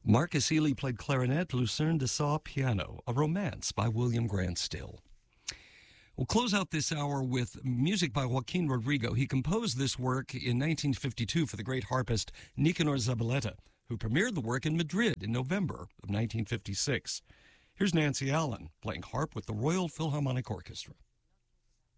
Marcus Ely played clarinet, Lucerne de Saw piano, A Romance by William Grant Still. We'll close out this hour with music by Joaquin Rodrigo. He composed this work in 1952 for the great harpist Nicanor Zabaleta, who premiered the work in Madrid in November of 1956. Here's Nancy Allen playing harp with the Royal Philharmonic Orchestra.